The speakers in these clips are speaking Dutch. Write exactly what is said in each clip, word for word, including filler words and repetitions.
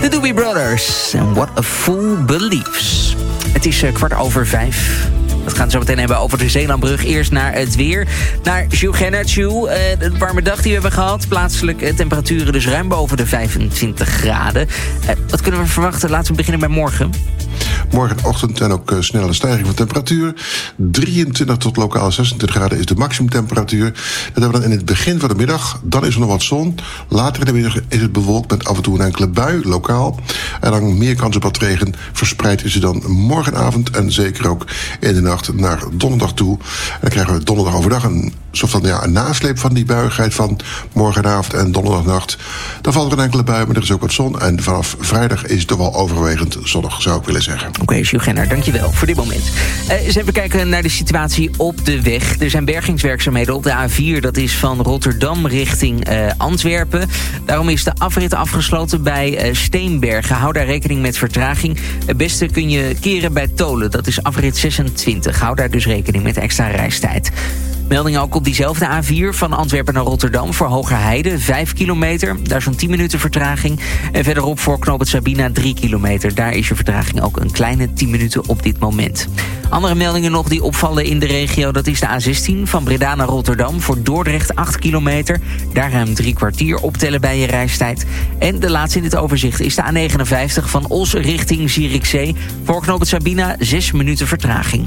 De Doobie Brothers en What a Fool Believes. Het is uh, kwart over vijf. We gaan het zo meteen hebben over de Zeelandbrug. Eerst naar het weer. Naar Jules Gerner. Jules, uh, de warme dag die we hebben gehad. Plaatselijk uh, temperaturen dus ruim boven de vijfentwintig graden. Uh, wat kunnen we verwachten? Laten we beginnen bij morgen. Morgenochtend en ook uh, snelle stijging van temperatuur. drieëntwintig tot lokaal zesentwintig graden is de maximumtemperatuur. Dat hebben we dan in het begin van de middag. Dan is er nog wat zon. Later in de middag is het bewolkt met af en toe een enkele bui, lokaal. En dan meer kans op wat regen. Verspreid is er dan morgenavond en zeker ook in de nacht naar donderdag toe. En dan krijgen we donderdag overdag een soort van ja, een nasleep van die buigheid van morgenavond en donderdagnacht. Dan valt er een enkele bui, maar er is ook wat zon. En vanaf vrijdag is het toch wel overwegend zonnig, zou ik willen zeggen. Oké, okay, Jules Genner, dankjewel voor dit moment. Uh, eens even kijken naar de situatie op de weg. Er zijn bergingswerkzaamheden op de A vier. Dat is van Rotterdam richting uh, Antwerpen. Daarom is de afrit afgesloten bij uh, Steenbergen. Hou daar rekening met vertraging. Het beste kun je keren bij Tolen. Dat is afrit zesentwintig. Hou daar dus rekening met extra reistijd. Melding ook op diezelfde A vier van Antwerpen naar Rotterdam voor Hogerheide, vijf kilometer. Daar is zo'n tien minuten vertraging. En verderop voor knooppunt Sabina, drie kilometer. Daar is je vertraging ook een kleine tien minuten op dit moment. Andere meldingen nog die opvallen in de regio, dat is de A zestien van Breda naar Rotterdam voor Dordrecht, acht kilometer. Daar ruim drie kwartier optellen bij je reistijd. En de laatste in dit overzicht is de A negenenvijftig van Os richting Zierikzee. Voor knooppunt Sabina, zes minuten vertraging.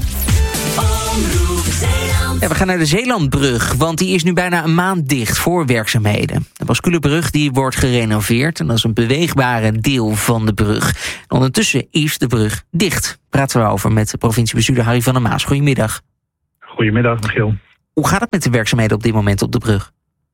Ja, we gaan naar de Zeelandbrug, want die is nu bijna een maand dicht voor werkzaamheden. De Basculebrug die wordt gerenoveerd en dat is een beweegbare deel van de brug. En ondertussen is de brug dicht. Praten we over met de provinciebestuurder Harry van der Maas. Goedemiddag. Goedemiddag, Michiel. Hoe gaat het met de werkzaamheden op dit moment op de brug?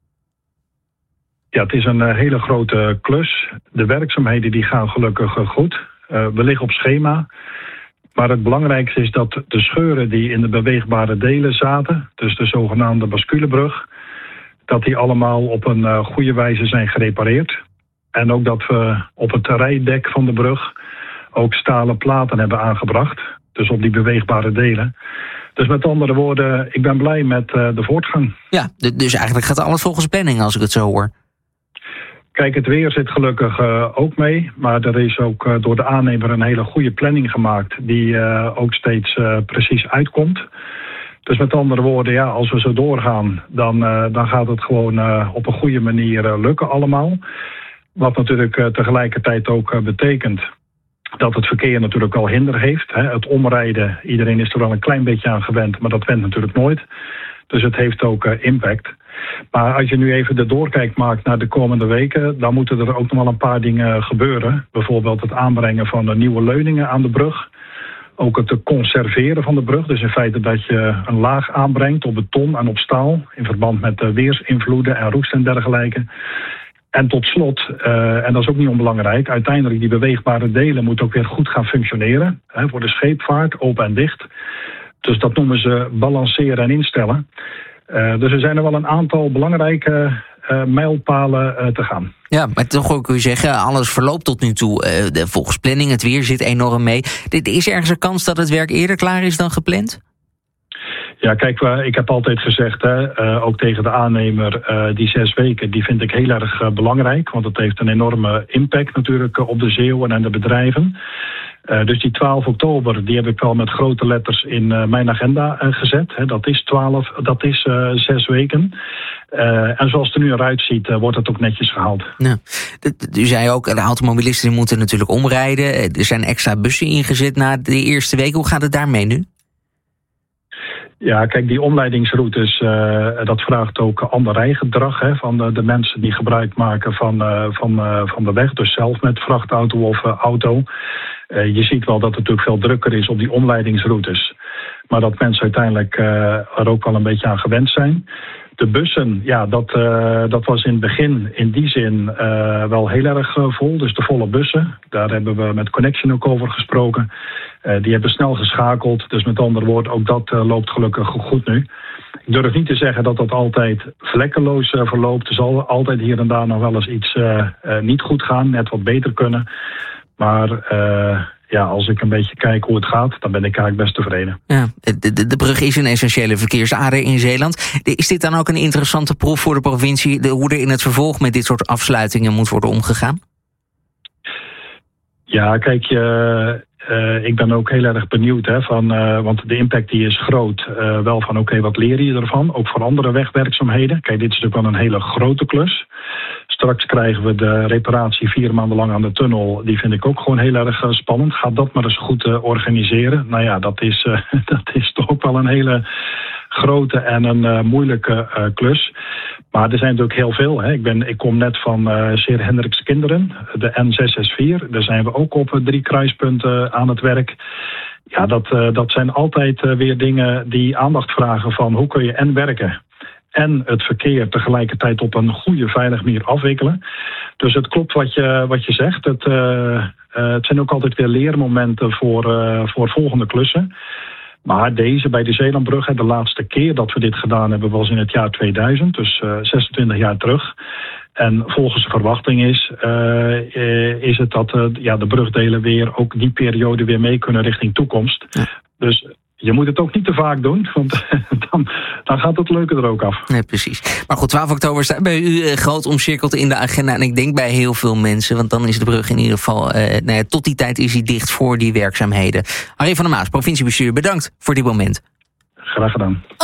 Ja, het is een hele grote klus. De werkzaamheden die gaan gelukkig goed. Uh, we liggen op schema. Maar het belangrijkste is dat de scheuren die in de beweegbare delen zaten, dus de zogenaamde Basculebrug, dat die allemaal op een uh, goede wijze zijn gerepareerd. En ook dat we op het rijdek van de brug ook stalen platen hebben aangebracht. Dus op die beweegbare delen. Dus met andere woorden, ik ben blij met uh, de voortgang. Ja, dus eigenlijk gaat alles volgens planning als ik het zo hoor. Kijk, het weer zit gelukkig uh, ook mee. Maar er is ook uh, door de aannemer een hele goede planning gemaakt die uh, ook steeds uh, precies uitkomt. Dus met andere woorden, ja, als we zo doorgaan, dan, uh, dan gaat het gewoon uh, op een goede manier uh, lukken allemaal. Wat natuurlijk uh, tegelijkertijd ook uh, betekent dat het verkeer natuurlijk al hinder heeft. Hè. Het omrijden, iedereen is er wel een klein beetje aan gewend, maar dat went natuurlijk nooit. Dus het heeft ook uh, impact. Maar als je nu even de doorkijk maakt naar de komende weken, dan moeten er ook nog wel een paar dingen gebeuren. Bijvoorbeeld het aanbrengen van de nieuwe leuningen aan de brug. Ook het conserveren van de brug. Dus in feite dat je een laag aanbrengt op beton en op staal in verband met de weersinvloeden en roest en dergelijke. En tot slot, uh, en dat is ook niet onbelangrijk, uiteindelijk die beweegbare delen moeten ook weer goed gaan functioneren. Hè, voor de scheepvaart, open en dicht. Dus dat noemen ze balanceren en instellen. Uh, dus er zijn er wel een aantal belangrijke uh, mijlpalen uh, te gaan. Ja, maar toch ook kun je zeggen, alles verloopt tot nu toe uh, de, volgens planning. Het weer zit enorm mee. Is er ergens een kans dat het werk eerder klaar is dan gepland? Ja, kijk, ik heb altijd gezegd, hè, uh, ook tegen de aannemer, uh, die zes weken, die vind ik heel erg uh, belangrijk. Want het heeft een enorme impact natuurlijk uh, op de Zeeuwen en de bedrijven. Uh, dus die twaalf oktober, die heb ik wel met grote letters in uh, mijn agenda uh, gezet. Hè. Dat is twaalf, dat is uh, zes weken. Uh, en zoals het er nu eruit ziet, uh, wordt het ook netjes gehaald. Ja. U zei ook, de automobilisten die moeten natuurlijk omrijden. Er zijn extra bussen ingezet na de eerste week. Hoe gaat het daarmee nu? Ja, kijk, die omleidingsroutes, uh, dat vraagt ook ander rijgedrag hè, van de, de mensen die gebruik maken van, uh, van, uh, van de weg. Dus zelf met vrachtauto of uh, auto. Uh, je ziet wel dat het natuurlijk veel drukker is op die omleidingsroutes. Maar dat mensen uiteindelijk uh, er ook wel een beetje aan gewend zijn. De bussen, ja, dat, uh, dat was in het begin in die zin uh, wel heel erg uh, vol. Dus de volle bussen, daar hebben we met Connection ook over gesproken. Uh, die hebben snel geschakeld. Dus met andere woorden, ook dat uh, loopt gelukkig goed nu. Ik durf niet te zeggen dat dat altijd vlekkeloos uh, verloopt. Er zal altijd hier en daar nog wel eens iets uh, uh, niet goed gaan, net wat beter kunnen. Maar uh, ja, als ik een beetje kijk hoe het gaat, dan ben ik eigenlijk best tevreden. Ja, de, de, de brug is een essentiële verkeersader in Zeeland. Is dit dan ook een interessante proef voor de provincie, de, hoe er in het vervolg met dit soort afsluitingen moet worden omgegaan? Ja, kijk, uh, uh, ik ben ook heel erg benieuwd, hè, van, uh, want de impact die is groot. Uh, wel van, oké, okay, wat leer je ervan? Ook voor andere wegwerkzaamheden. Kijk, dit is natuurlijk wel een hele grote klus. Straks krijgen we de reparatie vier maanden lang aan de tunnel. Die vind ik ook gewoon heel erg uh, spannend. Ga dat maar eens goed uh, organiseren. Nou ja, dat is, uh, dat is toch ook wel een hele grote en een uh, moeilijke uh, klus. Maar er zijn natuurlijk heel veel. Hè. Ik, ben, ik kom net van uh, Seer Hendriks Kinderen, de N zes zes vier. Daar zijn we ook op uh, drie kruispunten aan het werk. Ja, dat, uh, dat zijn altijd uh, weer dingen die aandacht vragen van hoe kun je en werken en het verkeer tegelijkertijd op een goede, veilige manier afwikkelen. Dus het klopt wat je, wat je zegt. Het, uh, uh, het zijn ook altijd weer leermomenten voor, uh, voor volgende klussen. Maar deze bij de Zeelandbrug, de laatste keer dat we dit gedaan hebben, was in het jaar tweeduizend, dus uh, zesentwintig jaar terug. En volgens de verwachting is, uh, is het dat uh, ja, de brugdelen weer ook die periode weer mee kunnen richting toekomst. Ja. Dus je moet het ook niet te vaak doen, want dan, dan gaat het leuke er ook af. Nee, precies. Maar goed, twaalf oktober staat bij u uh, groot omcirkeld in de agenda. En ik denk bij heel veel mensen, want dan is de brug in ieder geval Uh, nou ja, tot die tijd is hij dicht voor die werkzaamheden. Harry van der Maas, provinciebestuur, bedankt voor dit moment. Graag gedaan.